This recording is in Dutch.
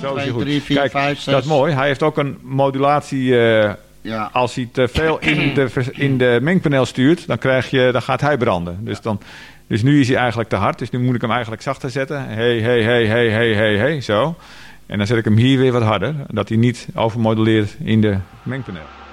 Zo is hij 2, goed. 3, 4, Kijk, 5, 6. dat is mooi. Hij heeft ook een modulatie. Ja. Als hij te veel in de mengpaneel stuurt, dan gaat hij branden. Dus nu is hij eigenlijk te hard. Dus nu moet ik hem eigenlijk zachter zetten. Hey, zo. En dan zet ik hem hier weer wat harder. Dat hij niet overmoduleert in de mengpaneel.